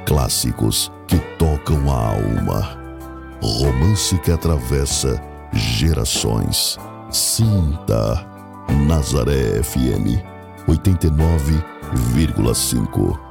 Clássicos que tocam a alma. Romance que atravessa gerações. Sinta Nazaré FM 89,5.